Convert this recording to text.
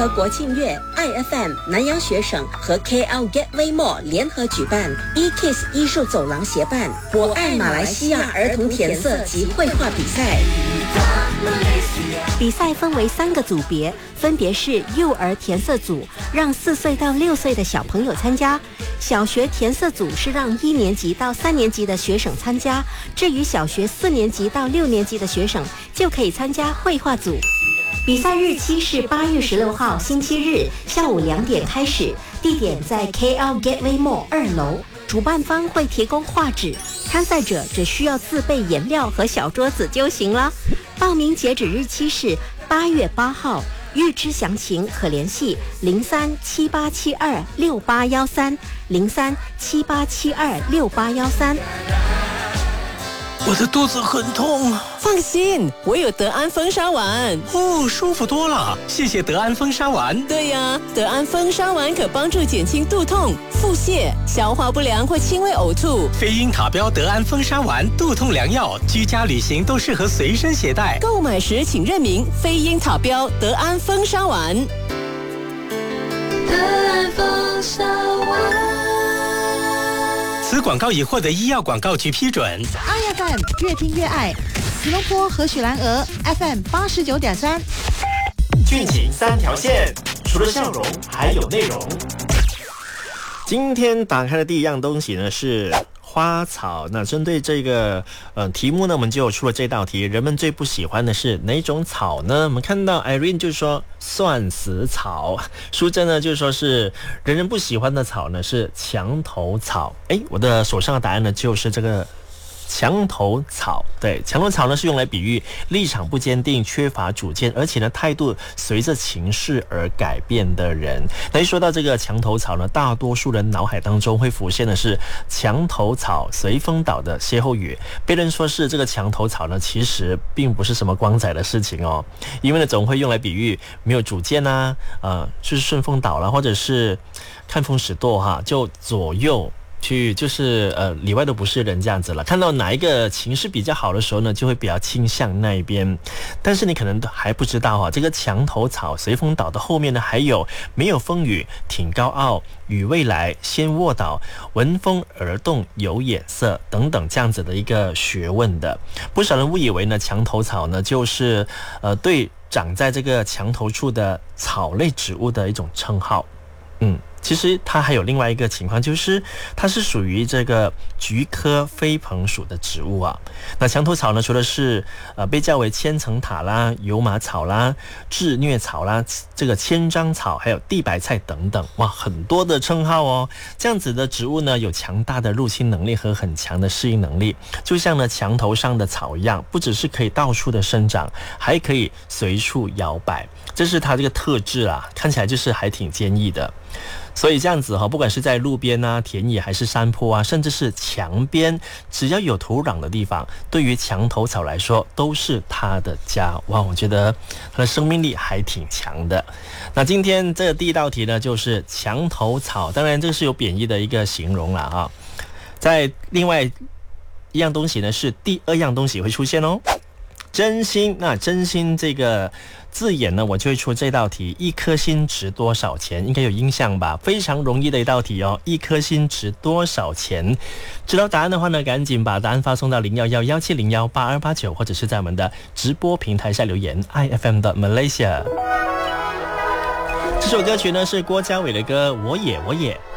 合国庆月 IFM 南洋学省和 KL Gateway Mall 联合举办 eKids 艺术走廊协办我爱马来西亚儿童填色及绘画比赛。 比赛分为3个组别，分别是幼儿填色组，让4岁到6岁的小朋友参加；小学填色组是让1年级到3年级的学生参加；至于小学4年级到6年级的学生，就可以参加绘画组。比赛日期是8月16号星期日下午2点开始，地点在 KL Gateway Mall 2楼。主办方会提供画纸，参赛者只需要自备颜料和小桌子就行了。报名截止日期是8月8号，预知详情可联系0378726813 0378726813。 我的肚子很痛。 放心，我有德安风沙丸。 哦，舒服多了，谢谢德安风沙丸。 对呀，德安风沙丸可帮助减轻肚痛、腹泻、消化不良或轻微呕吐。 飞鹰塔标德安风沙丸，肚痛良药，居家旅行都适合随身携带。 购买时请认明飞鹰塔标德安风沙丸。 德安风沙丸。 此广告已获得医药广告局批准。 IFM 越听越爱，吉隆坡和许兰娥 FM 89.3。 俊情3条线，除了笑容还有内容。今天打开的第一样东西呢是花草。那针对这个题目呢，我们就出了这道题。人们最不喜欢的是哪种草呢？我们看到 Irene 就说算死草，淑珍呢就说是人人不喜欢的草呢是墙头草。我的手上的答案呢就是这个墙头草。对，墙头草呢是用来比喻立场不坚定、缺乏主见，而且呢态度随着情势而改变的人。那一说到这个墙头草呢，大多数人脑海当中会浮现的是墙头草随风倒的歇后语。别人说是这个墙头草呢，其实并不是什么光彩的事情哦，因为呢总会用来比喻没有主见啊，就是顺风倒了，或者是看风使舵哈，就左右去就是里外都不是人这样子了。看到哪一个情势比较好的时候呢，就会比较倾向那一边。但是你可能还不知道啊，这个墙头草随风倒的后面呢，还有没有风雨挺高傲，雨未来先卧倒，闻风而动有眼色等等这样子的一个学问的。不少人误以为呢，墙头草呢就是对长在这个墙头处的草类植物的一种称号。其实它还有另外一个情况，就是它是属于这个菊科飞蓬属的植物啊。那墙头草呢，除了是被叫为千层塔啦、油麻草啦、炙虐草啦、这个千张草，还有地白菜等等，哇，很多的称号哦。这样子的植物呢，有强大的入侵能力和很强的适应能力，就像呢墙头上的草一样，不只是可以到处的生长，还可以随处摇摆，这是它这个特质啊，看起来就是还挺坚毅的。所以这样子不管是在路边啊、田野还是山坡啊，甚至是墙边，只要有土壤的地方，对于墙头草来说都是它的家。哇，我觉得它的生命力还挺强的。那今天这第一道题呢，就是墙头草，当然这是有贬义的一个形容了啊。在另外一样东西呢，是第2样东西会出现哦。真心，那真心这个字眼呢，我就会出这道题，一颗心值多少钱？应该有印象吧？非常容易的一道题哦，一颗心值多少钱？知道答案的话呢，赶紧把答案发送到0111701829，或者是在我们的直播平台下留言 IFM 的 Malaysia。这首歌曲呢是郭家伟的歌《我也我也》。